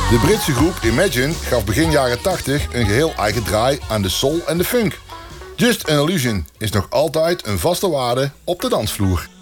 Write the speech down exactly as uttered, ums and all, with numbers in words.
De Britse groep Imagine gaf begin jaren tachtig een geheel eigen draai aan de soul en de funk. Just an Illusion is nog altijd een vaste waarde op de dansvloer.